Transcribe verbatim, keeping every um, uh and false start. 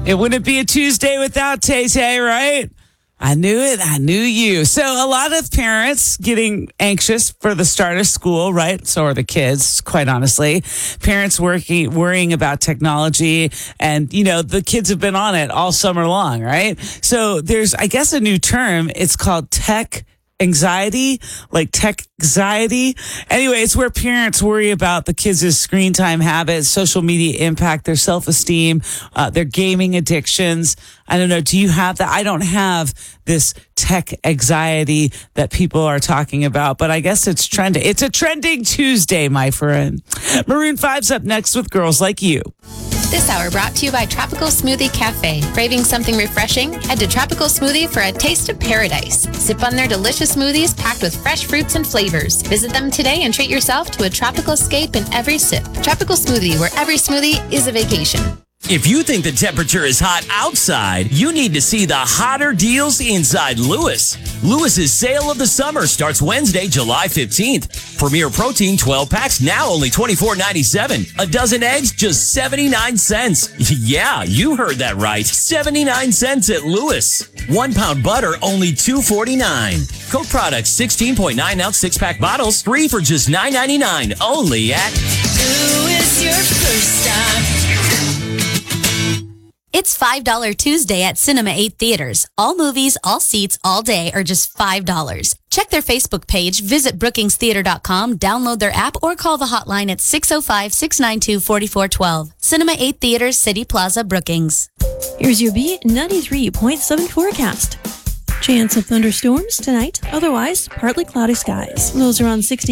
It wouldn't be a Tuesday without Tay-Tay, right? I knew it. I knew you. So a lot of parents getting anxious for the start of school, right? So are the kids, quite honestly. Parents working, worrying about technology, and, you know, the kids have been on it all summer long, right? So there's, I guess, a new term. It's called tech anxiety, like tech anxiety. Anyway, it's where parents worry about the kids' screen time habits, social media impact, their self-esteem, uh, their gaming addictions. I don't know. Do you have that? I don't have this tech anxiety that people are talking about, but I guess it's trending. It's a trending Tuesday, my friend. Maroon five's up next with Girls Like You. This hour brought to you by Tropical Smoothie Cafe. Craving something refreshing? Head to Tropical Smoothie for a taste of paradise. Sip on their delicious smoothies packed with fresh fruits and flavors. Visit them today and treat yourself to a tropical escape in every sip. Tropical Smoothie, where every smoothie is a vacation. If you think the temperature is hot outside, you need to see the hotter deals inside Lewis. Lewis's sale of the summer starts Wednesday, July fifteenth. Premier Protein twelve packs now only twenty-four ninety-seven. A dozen eggs just seventy-nine cents. Yeah, you heard that right. seventy-nine cents at Lewis. One pound butter only two forty-nine. Coke products sixteen point nine ounce six pack bottles three for just nine ninety-nine. Only at Lewis, your first stop. It's five dollars Tuesday at Cinema eight Theaters. All movies, all seats, all day are just five dollars. Check their Facebook page, visit brookings theater dot com, download their app, or call the hotline at six oh five, six nine two, four four one two. Cinema eight Theaters, City Plaza, Brookings. Here's your B ninety-three point seven forecast. Chance of thunderstorms tonight, otherwise partly cloudy skies. Lows around sixty.